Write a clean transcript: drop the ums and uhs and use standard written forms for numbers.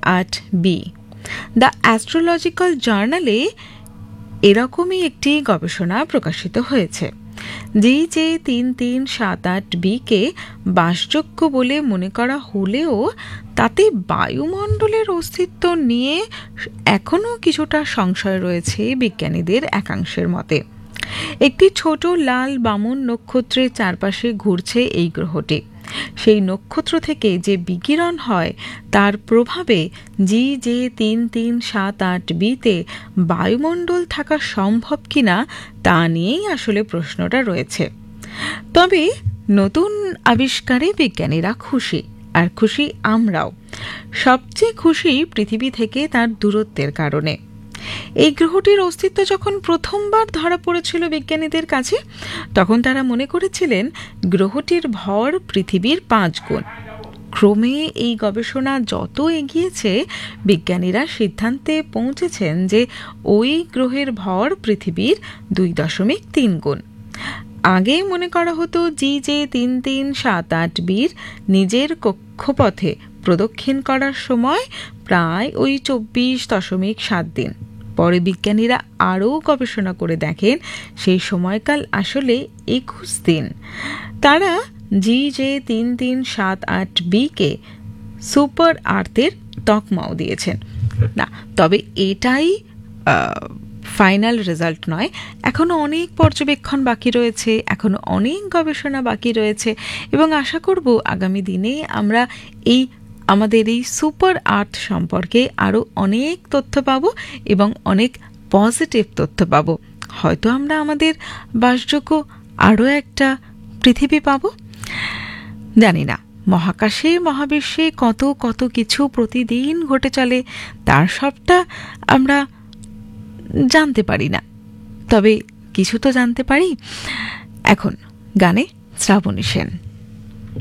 7-8b। The astrological জার্নালে এরকমই একটি গবেষণা প্রকাশিত হয়েছে। যে 3378bকে বাসযোগ্য বলে মনে করা হলেও তাতে বায়ুমণ্ডলের অস্তিত্ব নিয়ে এখনও কিছুটা সংশয় রয়েছে বিজ্ঞানীদের একাংশের মতে। একটি ছোট লাল বামন নক্ষত্রের চারপাশে ঘুরছে এই গ্রহটি। সেই নক্ষত্র থেকে যে বিকিরণ হয় তার প্রভাবে যে 3378bতে বায়ুমণ্ডল থাকা সম্ভব কিনা তা নিয়েই আসলে প্রশ্নটা রয়েছে। তবে নতুন আবিষ্কারে বিজ্ঞানীরা খুশি, আর খুশি আমরাও। সবচেয়ে খুশি পৃথিবী থেকে তার দূরত্বের কারণে। এই গ্রহটির অস্তিত্ব যখন প্রথমবার ধরা পড়েছিল বিজ্ঞানীদের কাছে, তখন তারা মনে করেছিলেন গ্রহটির ভর পৃথিবীর 5 গুণ। ক্রমে এই গবেষণা যত এগিয়েছে, বিজ্ঞানীরা সিদ্ধান্তে পৌঁছেছেন যে ওই গ্রহের ভর পৃথিবীর 2.3 গুণ। আগে মনে করা হতো যে 3378bর নিজের কক্ষপথে প্রদক্ষিণ করার সময় প্রায় ওই 24.7 দিন। পরে বিজ্ঞানীরা আরও গবেষণা করে দেখেন সেই সময়কাল আসলে 21 দিন। তারা যে 3378bকে সুপার আর্থের তকমাও দিয়েছেন। না, তবে এটাই ফাইনাল রেজাল্ট নয়। এখনো অনেক পর্যবেক্ষণ বাকি রয়েছে, এখনো অনেক গবেষণা বাকি রয়েছে, এবং আশা করব আগামী দিনে আমরা আমাদের এই সুপার আর্থ সম্পর্কে আরও অনেক তথ্য পাব এবং অনেক পজিটিভ তথ্য পাব। হয়তো আমরা আমাদের বাসযোগ্য আরও একটা পৃথিবী পাব, জানি না। মহাকাশে মহাবিশ্বে কত কত কিছু প্রতিদিন ঘটে চলে, তার সবটা আমরা জানতে পারি না, তবে কিছু তো জানতে পারি। এখন গানে শ্রাবণী সেন।